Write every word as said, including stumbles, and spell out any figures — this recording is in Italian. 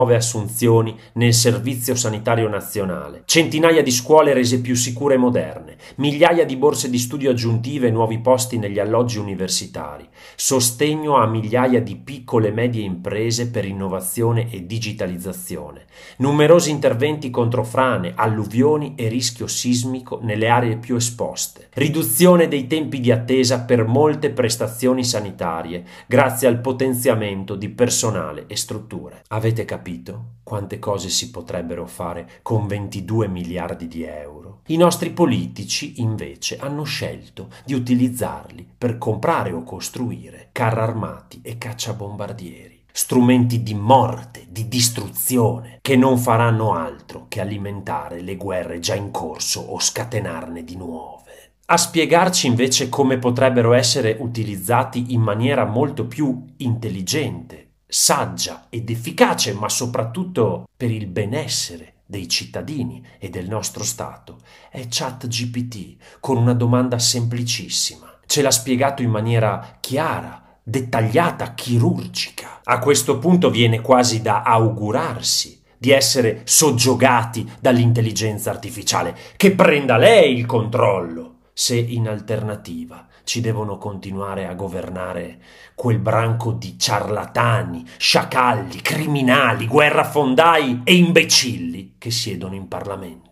nuove assunzioni nel Servizio Sanitario Nazionale, centinaia di scuole rese più sicure e moderne, migliaia di borse di studio aggiuntive e nuovi posti negli alloggi universitari, sostegno a migliaia di piccole e medie imprese per innovazione e digitalizzazione, numerosi interventi contro frane, alluvioni e rischio sismico nelle aree più esposte, riduzione dei tempi di attesa per molte prestazioni sanitarie grazie al potenziamento di personale e strutture. Avete capito quante cose si potrebbero fare con ventidue miliardi di euro? I nostri politici, invece, hanno scelto di utilizzarli per comprare o costruire carri armati e cacciabombardieri, strumenti di morte, di distruzione, che non faranno altro che alimentare le guerre già in corso o scatenarne di nuove. A spiegarci invece come potrebbero essere utilizzati in maniera molto più intelligente, saggia ed efficace, ma soprattutto per il benessere dei cittadini e del nostro Stato, è ChatGPT con una domanda semplicissima. Ce l'ha spiegato in maniera chiara, dettagliata, chirurgica. A questo punto viene quasi da augurarsi di essere soggiogati dall'intelligenza artificiale, che prenda lei il controllo, se in alternativa ci devono continuare a governare quel branco di ciarlatani, sciacalli, criminali, guerrafondai e imbecilli che siedono in Parlamento.